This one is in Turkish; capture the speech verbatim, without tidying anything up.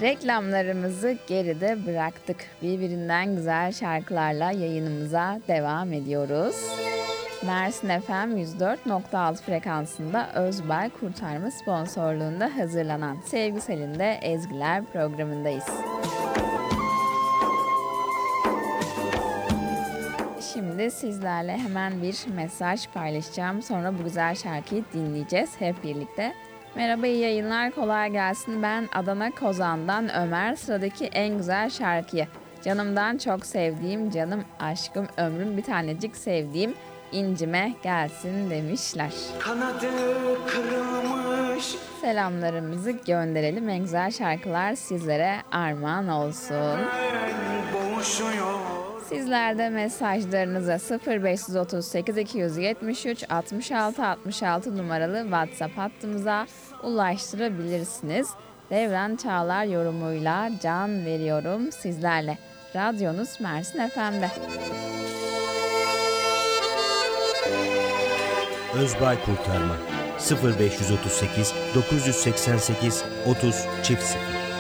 Reklamlarımızı geride bıraktık. Birbirinden güzel şarkılarla yayınımıza devam ediyoruz. Mersin F M yüz dört nokta altı frekansında Özbel Kurtarma sponsorluğunda hazırlanan Sevgisel'in de Ezgiler programındayız. Şimdi sizlerle hemen bir mesaj paylaşacağım. Sonra bu güzel şarkıyı dinleyeceğiz hep birlikte. Merhaba, iyi yayınlar, kolay gelsin. Ben Adana Kozan'dan Ömer. Sıradaki en güzel şarkıyı canımdan çok sevdiğim, canım aşkım, ömrüm bir tanecik sevdiğim İncime gelsin demişler. Kanadı kırılmış. Selamlarımızı gönderelim. En güzel şarkılar sizlere armağan olsun. Sizler de mesajlarınıza sıfır beş otuz sekiz iki yetmiş üç altmış altı altmış altı numaralı WhatsApp hattımıza ulaştırabilirsiniz. Devran Çağlar yorumuyla can veriyorum sizlerle. Radyonuz Mersin F M'de. Özbay Kurtarma sıfır beş otuz sekiz dokuz seksen sekiz otuz sıfır sıfır